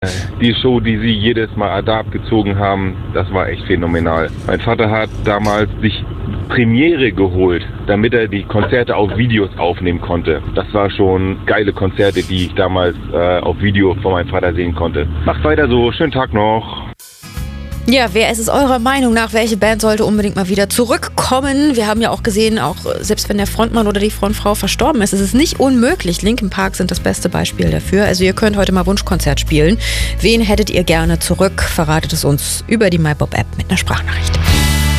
Die Show, die sie jedes Mal da abgezogen haben, das war echt phänomenal. Mein Vater hat damals sich Premiere geholt, damit er die Konzerte auf Videos aufnehmen konnte. Das war schon geile Konzerte, die ich damals auf Video von meinem Vater sehen konnte. Macht weiter so, schönen Tag noch. Ja, wer ist es eurer Meinung nach? Welche Band sollte unbedingt mal wieder zurückkommen? Wir haben ja auch gesehen, auch selbst wenn der Frontmann oder die Frontfrau verstorben ist, ist es nicht unmöglich. Linkin Park sind das beste Beispiel dafür. Also ihr könnt heute mal Wunschkonzert spielen. Wen hättet ihr gerne zurück? Verratet es uns über die MyBob-App mit einer Sprachnachricht.